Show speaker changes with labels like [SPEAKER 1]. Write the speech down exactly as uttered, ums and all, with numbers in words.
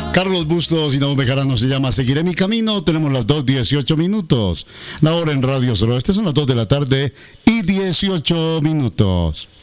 [SPEAKER 1] Carlos Bustos y Naum Bejarano se llama Seguiré mi camino. Tenemos las dos dieciocho minutos. La hora en Radio Suroeste son las dos de la tarde y dieciocho minutos.